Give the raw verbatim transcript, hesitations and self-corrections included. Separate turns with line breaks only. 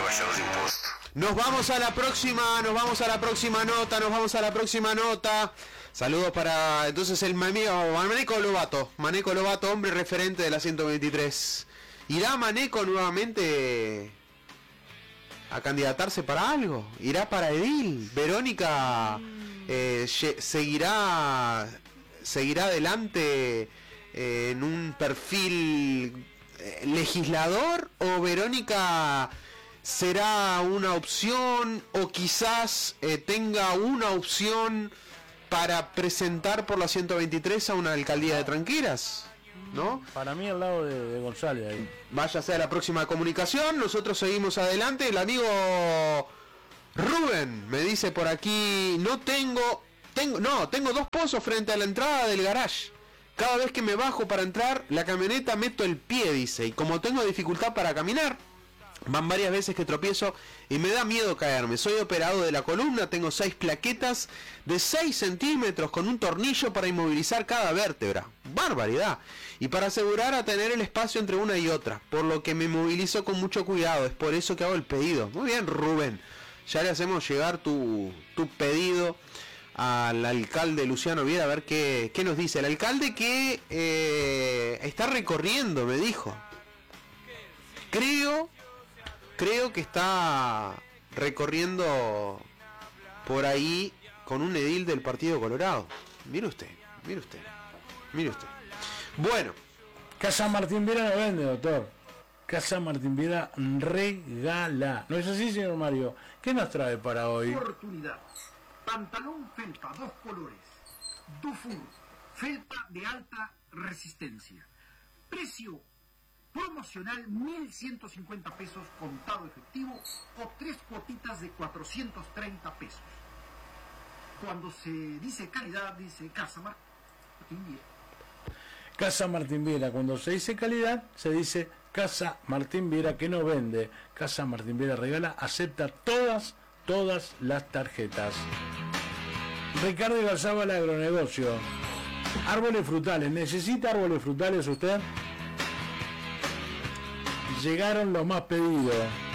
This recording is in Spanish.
Jordi Post.
Nos vamos a la próxima, nos vamos a la próxima nota, nos vamos a la próxima nota. Saludos para entonces el amigo Maneco Lobato, Maneco Lobato, hombre referente de la ciento veintitrés. ¿Irá Maneco nuevamente a candidatarse para algo? ¿Irá para edil? ¿Verónica eh, seguirá seguirá adelante eh, en un perfil eh, legislador, o Verónica será una opción, o quizás eh, tenga una opción para presentar por la ciento veintitrés a una alcaldía de Tranqueras? ¿No?
Para mí al lado de, de González ahí.
Váyase a la próxima comunicación. Nosotros seguimos adelante. El amigo Rubén me dice por aquí: no tengo, tengo, no, tengo dos pozos frente a la entrada del garage. Cada vez que me bajo para entrar, la camioneta meto el pie, dice, y como tengo dificultad para caminar, van varias veces que tropiezo y me da miedo caerme. Soy operado de la columna, tengo seis plaquetas de seis centímetros con un tornillo para inmovilizar cada vértebra. ¡Barbaridad! Y para asegurar a tener el espacio entre una y otra, por lo que me movilizo con mucho cuidado. Es por eso que hago el pedido. Muy bien, Rubén. Ya le hacemos llegar tu, tu pedido al alcalde Luciano Viera, a ver qué, qué nos dice. El alcalde que eh, está recorriendo, me dijo. Creo... Creo que está recorriendo por ahí con un edil del Partido Colorado. Mire usted, mire usted, mire usted. Bueno.
Casa Martín Viera no vende, doctor. Casa Martín Viera regala. ¿No es así, señor Mario? ¿Qué nos trae para hoy?
Oportunidad. Pantalón felpa, dos colores. Dufour, felpa de alta resistencia. Precio promocional mil ciento cincuenta pesos contado efectivo o tres cuotitas de cuatrocientos treinta pesos. Cuando se dice calidad, dice Casa Martín Viera.
Casa Martín Viera, cuando se dice calidad, se dice Casa Martín Viera, que no vende. Casa Martín Viera regala, acepta todas, todas las tarjetas. Ricardo Garzábal, agronegocio. Árboles frutales, ¿necesita árboles frutales usted? Llegaron los más pedidos.